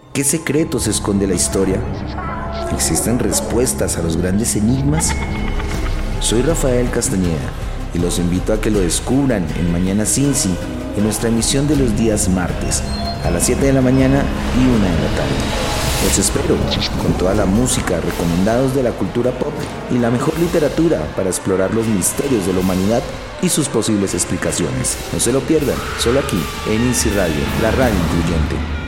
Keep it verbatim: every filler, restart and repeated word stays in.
¿Qué secretos esconde la historia? ¿Existen respuestas a los grandes enigmas? Soy Rafael Castañeda y los invito a que lo descubran en Mañana Cincy, en nuestra emisión de los días martes, a las siete de la mañana y una de la tarde. Los espero con toda la música, recomendados de la cultura pop y la mejor literatura para explorar los misterios de la humanidad y sus posibles explicaciones. No se lo pierdan, solo aquí en Easy Radio, la radio incluyente.